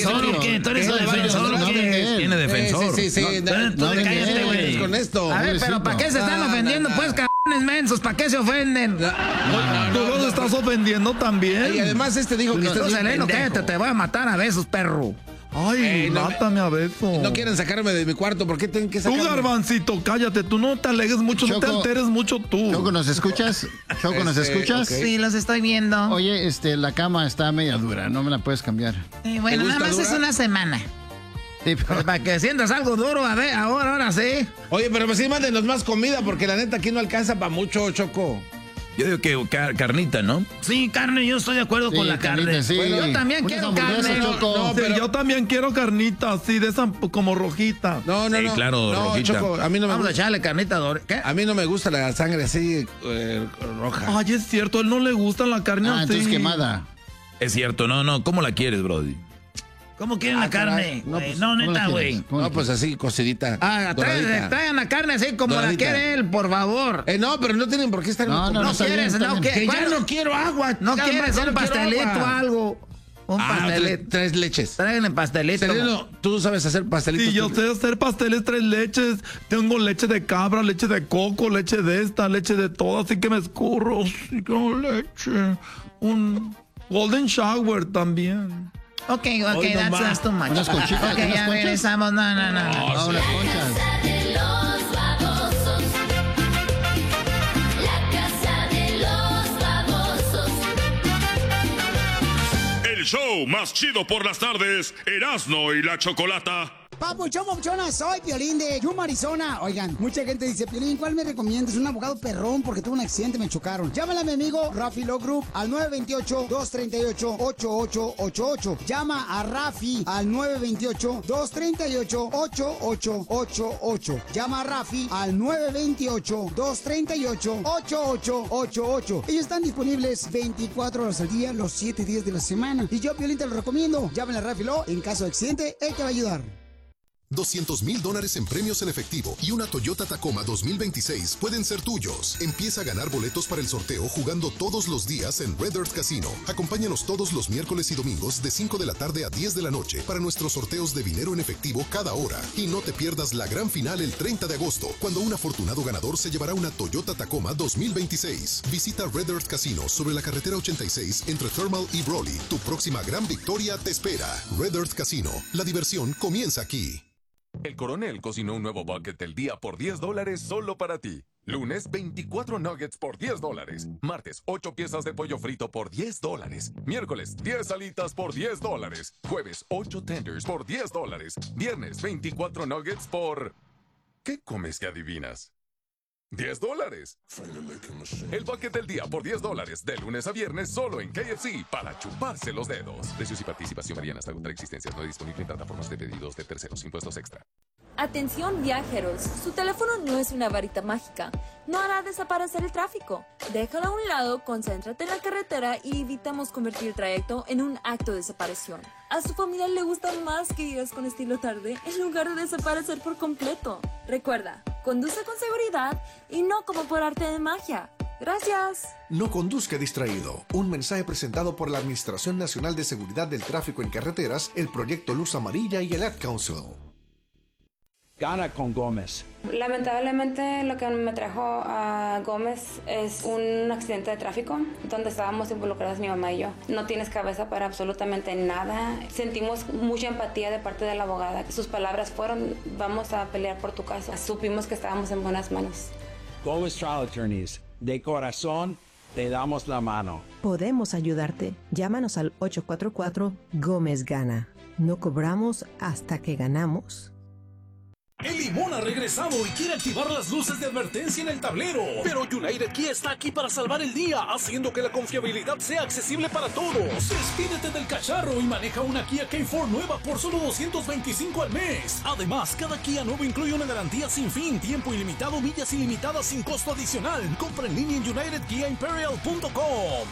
defensor o qué? ¿Tú eres un defensor o qué? Tiene defensor. Sí. No, Cállate, güey. Con esto. A ver, pero ¿para qué se están ofendiendo, pues, cabrones mensos? ¿Para qué se ofenden? Tú los estás ofendiendo también. Y además dijo que estás Seleno, cállate, te voy a matar a besos, perro. Ay, mátame a beso. No quieren sacarme de mi cuarto, ¿por qué tienen que sacarme? Tú, Garbancito, cállate, tú no te alegues mucho, Choco, no te alteres mucho tú. Choco, ¿nos escuchas? Choco, ¿nos escuchas? Okay. Sí, los estoy viendo. Oye, la cama está media dura, no me la puedes cambiar. Bueno, nada más dura? es una semana. Sí, pero... Para que sientas algo duro, a ver, ahora sí. Oye, pero pues sí, mándenos más comida, porque la neta aquí no alcanza para mucho, Choco. Yo digo que carnita, ¿no? Sí, carne, yo estoy de acuerdo con la carne. Sí. Bueno, yo también Unas quiero hamburguesas, carne. Choco. No, Sí, pero- yo también quiero carnita, así, de esa como rojita. No, Sí, claro, no, rojita. Choco, a mí no me Vamos a gusta. echarle carnita ¿Qué? A mí no me gusta la sangre así roja. Ay, es cierto, a él no le gusta la carne así. entonces quemada. Es cierto, no. ¿Cómo la quieres, Brody? ¿Cómo quieren la carne? No, güey? pues, No, ¿cómo la neta, quieres? güey. ¿Cómo la No, pues así, cocidita. Traigan la carne así como la Doradita. quiere él, por favor. No, pero no tienen por qué estar... No, No está quieres, bien, está no bien. quieres. Que ya no quiero agua. No Calma, quieres ya un no quiero pastelito o agua. algo. Un pastelito. Tres leches. Tráiganle pastelito. Seleno, ¿tú sabes hacer pastelitos? Sí, yo sé hacer pasteles 3 leches. Tengo leche de cabra, leche de coco, leche de esta, leche de todo, así que me escurro. Sí, con leche. Un golden shower también. Ok, Hoy no más. that's too much. Unas conchitas, Ok, unas ya conchas. regresamos. No. Ah, unas conchas. de los babosos. La casa de los babosos. El show más chido por las tardes, Erasno y la Chocolata. Papuchón, papuchona, soy Piolín de Yuma, Arizona. Oigan, mucha gente dice, Piolín, ¿cuál me recomiendas? Un abogado perrón porque tuve un accidente, me chocaron. Llámale a mi amigo Rafi Law Group al 928-238-8888. Llama a Rafi al 928-238-8888. Llama a Rafi al 928-238-8888. Ellos están disponibles 24 horas al día, los 7 días de la semana. Y yo, Piolín, te lo recomiendo. Llámale a Rafi Law. En caso de accidente, él te va a ayudar. $200,000 en premios en efectivo y una Toyota Tacoma 2026 pueden ser tuyos. Empieza a ganar boletos para el sorteo jugando todos los días en Red Earth Casino. Acompáñanos todos los miércoles y domingos de 5 de la tarde a 10 de la noche para nuestros sorteos de dinero en efectivo cada hora. Y no te pierdas la gran final el 30 de agosto, cuando un afortunado ganador se llevará una Toyota Tacoma 2026. Visita Red Earth Casino sobre la carretera 86 entre Thermal y Brawley. Tu próxima gran victoria te espera. Red Earth Casino. La diversión comienza aquí. El Coronel cocinó un nuevo bucket del día por $10 solo para ti. Lunes, 24 nuggets por $10. Martes, 8 piezas de pollo frito por $10. Miércoles, 10 alitas por $10. Jueves, 8 tenders por $10. Viernes, 24 nuggets por... ¿Qué comes que adivinas? $10. El bucket del día por $10 de lunes a viernes solo en KFC para chuparse los dedos. Precios y participación varían hasta agotar existencias. No disponible en plataformas de pedidos de terceros. Impuestos extra. Atención viajeros, su teléfono no es una varita mágica, no hará desaparecer el tráfico. Déjalo a un lado, concéntrate en la carretera y evitamos convertir el trayecto en un acto de desaparición. A su familia le gusta más que digas con estilo tarde en lugar de desaparecer por completo. Recuerda, conduce con seguridad y no como por arte de magia. Gracias. No conduzca distraído. Un mensaje presentado por la Administración Nacional de Seguridad del Tráfico en Carreteras, el Proyecto Luz Amarilla y el Ad Council. Gana con Gómez. Lamentablemente lo que me trajo a Gómez es un accidente de tráfico donde estábamos involucradas mi mamá y yo. No tienes cabeza para absolutamente nada. Sentimos mucha empatía de parte de la abogada. Sus palabras fueron, vamos a pelear por tu caso. Supimos que estábamos en buenas manos. Gómez Trial Attorneys. De corazón, te damos la mano. Podemos ayudarte. Llámanos al 844 Gómez Gana. No cobramos hasta que ganamos. El Limón ha regresado y quiere activar las luces de advertencia en el tablero. Pero United Kia está aquí para salvar el día, haciendo que la confiabilidad sea accesible para todos. Despídete del cacharro y maneja una Kia K4 nueva por solo $225 al mes. Además, cada Kia nuevo incluye una garantía sin fin, tiempo ilimitado, millas ilimitadas sin costo adicional. Compra en línea en UnitedKiaImperial.com.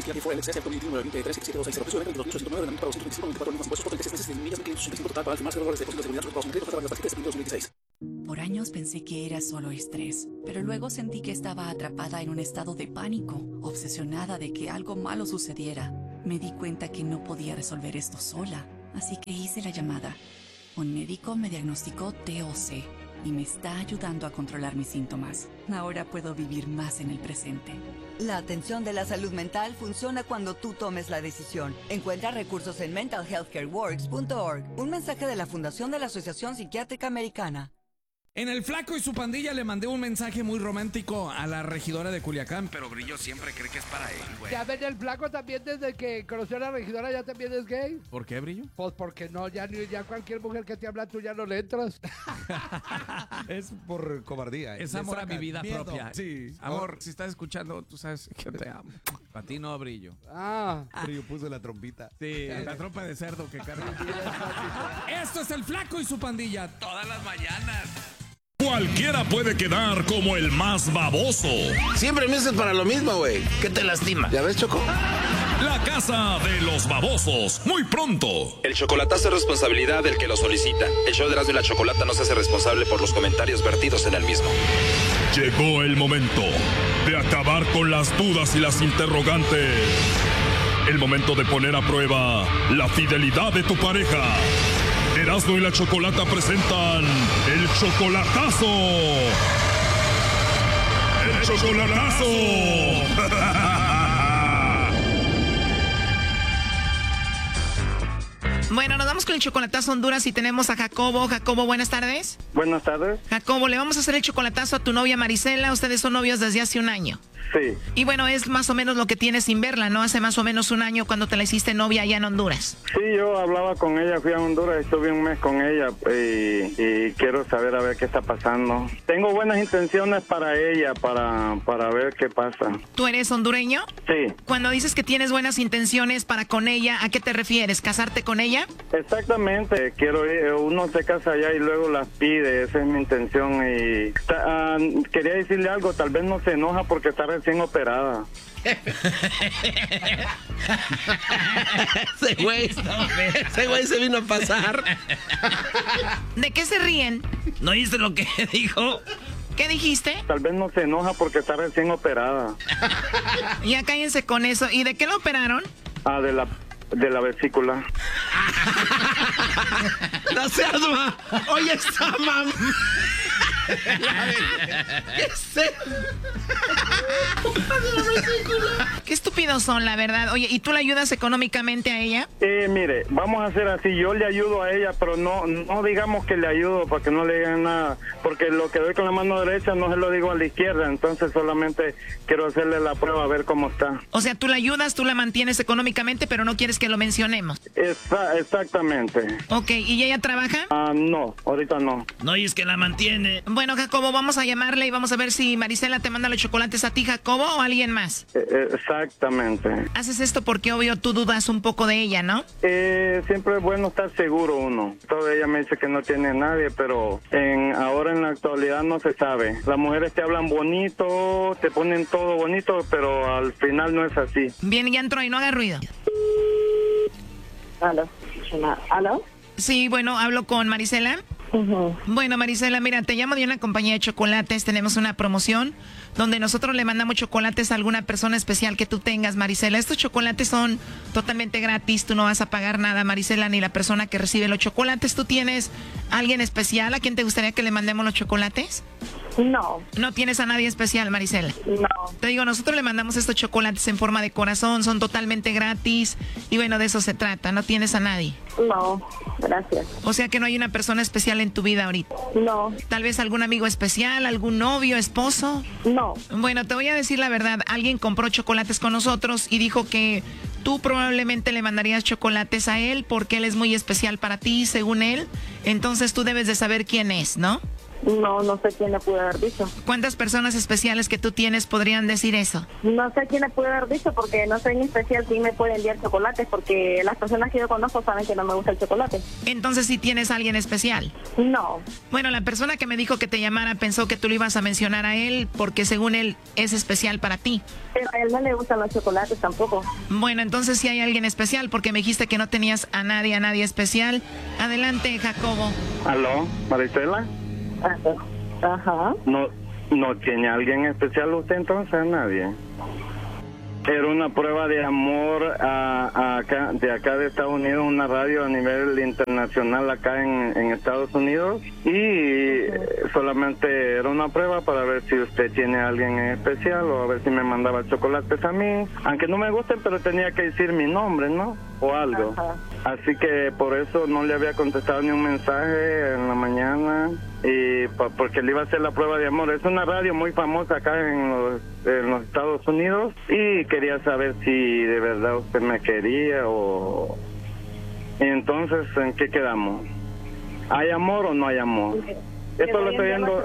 Por años pensé que era solo estrés, pero luego sentí que estaba atrapada en un estado de pánico, obsesionada de que algo malo sucediera. Me di cuenta que no podía resolver esto sola. Así que hice la llamada. Un médico me diagnosticó TOC y me está ayudando a controlar mis síntomas. Ahora puedo vivir más en el presente. La atención de la salud mental funciona cuando tú tomes la decisión. Encuentra recursos en mentalhealthcareworks.org. Un mensaje de la Fundación de la Asociación Psiquiátrica Americana. En El Flaco y su pandilla le mandé un mensaje muy romántico a la regidora de Culiacán, pero Brillo siempre cree que es para él, güey. Ya ven, El Flaco también desde que conoció a la regidora ya también es gay. ¿Por qué, Brillo? Pues porque no, ya cualquier mujer que te habla tú ya no le entras. Es por cobardía. Es amor a mi vida miedo. propia. Sí. Amor, si estás escuchando, tú sabes que te amo. Para ti no, Brillo. Brillo puso la trompita. Sí, la trompa de cerdo que carga. Esto es El Flaco y su pandilla, todas las mañanas. Cualquiera puede quedar como el más baboso. Siempre me haces para lo mismo, güey. ¿Qué te lastima? ¿Ya ves, Choco? La casa de los babosos, muy pronto. El chocolatazo es responsabilidad del que lo solicita. El show de Erasmo y la Chocolata no se hace responsable por los comentarios vertidos en el mismo. Llegó el momento de acabar con las dudas y las interrogantes. El momento de poner a prueba la fidelidad de tu pareja. Erasmo y la Chocolata presentan El Chocolatazo. ¡El Chocolatazo! Bueno, nos vamos con el chocolatazo Honduras y tenemos a Jacobo. Jacobo, buenas tardes. Buenas tardes. Jacobo, le vamos a hacer el chocolatazo a tu novia Marisela. Ustedes son novios desde hace un año. Sí. Y bueno, es más o menos lo que tienes sin verla, ¿no? Hace más o menos un año cuando te la hiciste novia allá en Honduras. Sí, yo hablaba con ella, fui a Honduras, estuve un mes con ella y quiero saber a ver qué está pasando. Tengo buenas intenciones para ella, para ver qué pasa. ¿Tú eres hondureño? Sí. Cuando dices que tienes buenas intenciones para con ella, ¿a qué te refieres? ¿Casarte con ella? Exactamente, quiero ir, uno se casa allá y luego las pide, esa es mi intención y quería decirle algo, tal vez no se enoja porque está recién operada. Ese güey se vino a pasar. ¿De qué se ríen? ¿No oíste lo que dijo? ¿Qué dijiste? Tal vez no se enoja porque está recién operada. Ya cállense con eso. ¿Y de qué la operaron? De la vesícula. No seas ma. Oye, esta mamá. Qué estúpidos son, la verdad. Oye, ¿y tú le ayudas económicamente a ella? Mire, vamos a hacer así. Yo le ayudo a ella, pero no digamos que le ayudo para que no le digan nada. Porque lo que doy con la mano derecha no se lo digo a la izquierda. Entonces solamente quiero hacerle la prueba a ver cómo está. O sea, tú la ayudas, tú la mantienes económicamente, pero no quieres que lo mencionemos. Exactamente. Ok, ¿y ella trabaja? No, ahorita no. No, y es que la mantiene. Bueno, Jacobo, vamos a llamarle y vamos a ver si Marisela te manda los chocolates a ti, Jacobo, o a alguien más. Exactamente. Haces esto porque, obvio, tú dudas un poco de ella, ¿no? Siempre es bueno estar seguro uno. Todavía ella me dice que no tiene a nadie, pero ahora en la actualidad no se sabe. Las mujeres te hablan bonito, te ponen todo bonito, pero al final no es así. Bien, ya entró y no haga ruido. ¿Aló? Sí, bueno, hablo con Marisela. Bueno, Marisela, mira, te llamo de una compañía de chocolates. Tenemos una promoción donde nosotros le mandamos chocolates a alguna persona especial que tú tengas, Marisela. Estos chocolates son totalmente gratis. Tú no vas a pagar nada, Marisela, ni la persona que recibe los chocolates. ¿Tú tienes a alguien especial a quien te gustaría que le mandemos los chocolates? No. ¿No tienes a nadie especial, Marisela? No. Te digo, nosotros le mandamos estos chocolates en forma de corazón, son totalmente gratis y bueno, de eso se trata. ¿No tienes a nadie? No, gracias. O sea que no hay una persona especial en tu vida ahorita. No. ¿Tal vez algún amigo especial, algún novio, esposo? No. Bueno, te voy a decir la verdad. Alguien compró chocolates con nosotros y dijo que tú probablemente le mandarías chocolates a él porque él es muy especial para ti, según él. Entonces tú debes de saber quién es, ¿no? No sé quién le pudo haber dicho. ¿Cuántas personas especiales que tú tienes podrían decir eso? No sé quién le pudo haber dicho porque no soy ni especial quién me puede enviar chocolates porque las personas que yo conozco saben que no me gusta el chocolate. Entonces sí tienes a alguien especial. No. Bueno, la persona que me dijo que te llamara pensó que tú le ibas a mencionar a él porque según él es especial para ti. Pero a él no le gustan los chocolates tampoco. Bueno, entonces sí hay alguien especial porque me dijiste que no tenías a nadie especial. Adelante, Jacobo. ¿Aló, Marisela? Ajá. ¿No tiene alguien especial usted entonces? Nadie. Era una prueba de amor de acá de Estados Unidos, una radio a nivel internacional acá en Estados Unidos, y solamente era una prueba para ver si usted tiene a alguien en especial o a ver si me mandaba chocolates a mí, aunque no me gusten, pero tenía que decir mi nombre, ¿no? O algo. Ajá. Así que por eso no le había contestado ni un mensaje en la mañana, y porque le iba a hacer la prueba de amor. Es una radio muy famosa acá en los Estados Unidos, y quería saber si de verdad usted me quería o... Y entonces, ¿en qué quedamos? ¿Hay amor o no hay amor? Esto lo estoy viendo...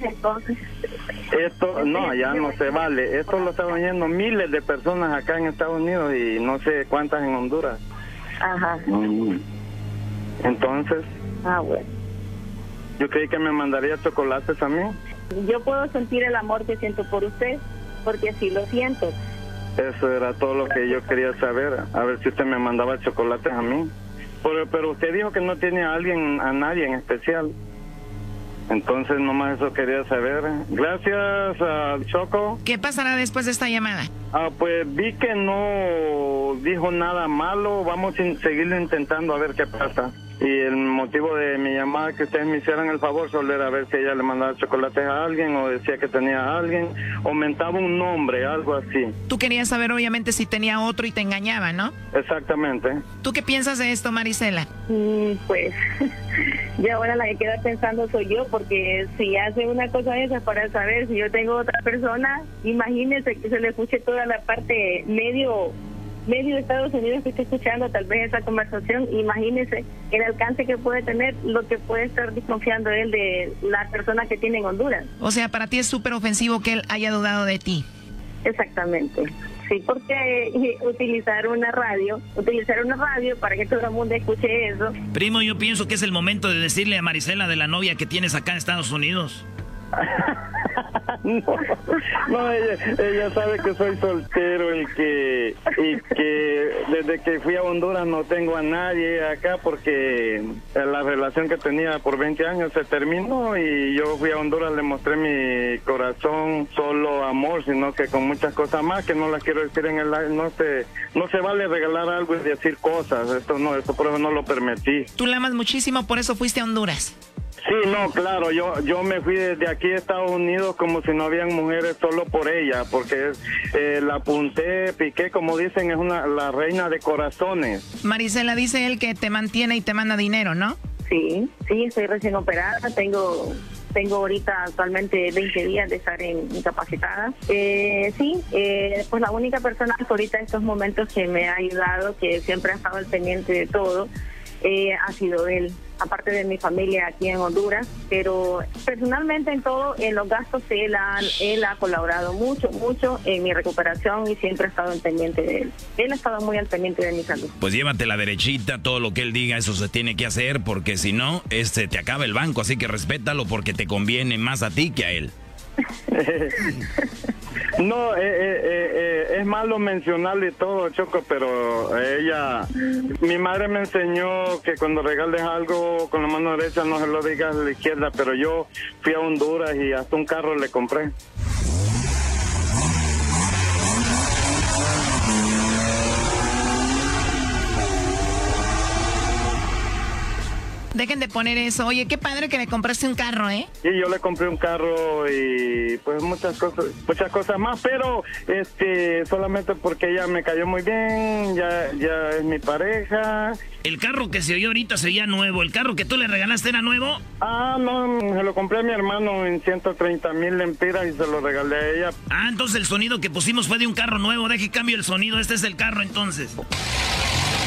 Esto, no, ya no se vale. Esto lo están oyendo miles de personas acá en Estados Unidos y no sé cuántas en Honduras. Ajá. Entonces... Ah, bueno. Yo creí que me mandaría chocolates a mí. Yo puedo sentir el amor que siento por usted, porque así lo siento. Eso era todo lo que yo quería saber, a ver si usted me mandaba chocolates a mí. Pero usted dijo que no tiene a nadie en especial. Entonces nomás eso quería saber. Gracias, Choco. ¿Qué pasará después de esta llamada? Pues vi que no dijo nada malo. Vamos a seguirlo intentando a ver qué pasa. Y el motivo de mi llamada es que ustedes me hicieran el favor solo era ver si ella le mandaba chocolates a alguien, o decía que tenía a alguien, o mentaba un nombre, algo así. Tú querías saber obviamente si tenía otro y te engañaba, ¿no? Exactamente. ¿Tú qué piensas de esto, Marisela? Pues ya ahora la que queda pensando soy yo, porque si hace una cosa de esa para saber si yo tengo otra persona, imagínese que se le escuche toda la parte medio de Estados Unidos que esté escuchando tal vez esa conversación. Imagínese el alcance que puede tener, lo que puede estar desconfiando él de la persona que tiene en Honduras. O sea, para ti es súper ofensivo que él haya dudado de ti. Exactamente. Sí, porque utilizar una radio para que todo el mundo escuche eso. Primo, yo pienso que es el momento de decirle a Marisela de la novia que tienes acá en Estados Unidos. No, ella sabe que soy soltero y que desde que fui a Honduras no tengo a nadie acá, porque la relación que tenía por 20 años se terminó, y yo fui a Honduras, le mostré mi corazón, solo amor, sino que con muchas cosas más que no las quiero decir en el aire. No se vale regalar algo y decir cosas, esto por eso no lo permití. Tú la amas muchísimo, por eso fuiste a Honduras. Sí, no, claro, yo me fui desde aquí a Estados Unidos como si no habían mujeres, solo por ella, porque la apunté, piqué, como dicen, es la reina de corazones. Marisela, dice él que te mantiene y te manda dinero, ¿no? Sí, estoy recién operada, tengo ahorita actualmente 20 días de estar incapacitada. Pues la única persona que ahorita en estos momentos que me ha ayudado, que siempre ha estado al pendiente de todo, ha sido él, aparte de mi familia aquí en Honduras, pero personalmente en los gastos él ha colaborado mucho en mi recuperación, y siempre ha estado al pendiente de él. Él ha estado muy al pendiente de mi salud. Pues llévate la derechita, todo lo que él diga, eso se tiene que hacer, porque si no, te acaba el banco, así que respétalo porque te conviene más a ti que a él. No, es malo mencionarle todo, Choco, pero mi madre me enseñó que cuando regales algo con la mano derecha no se lo digas a la izquierda, pero yo fui a Honduras y hasta un carro le compré. Dejen de poner eso. Oye, qué padre que le compraste un carro, ¿eh? Sí, yo le compré un carro y pues muchas cosas más, pero solamente porque ella me cayó muy bien, ya es mi pareja. El carro que se oyó ahorita se oía nuevo. ¿El carro que tú le regalaste era nuevo? No, se lo compré a mi hermano en 130,000 lempiras y se lo regalé a ella. Entonces el sonido que pusimos fue de un carro nuevo. Deje cambio el sonido, este es el carro entonces.